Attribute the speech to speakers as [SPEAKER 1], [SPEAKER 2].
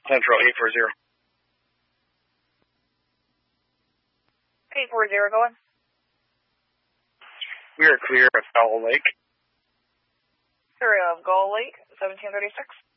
[SPEAKER 1] Central 840.
[SPEAKER 2] 840 going.
[SPEAKER 1] We are clear of Gull Lake.
[SPEAKER 2] Clear of Gull Lake, 1736.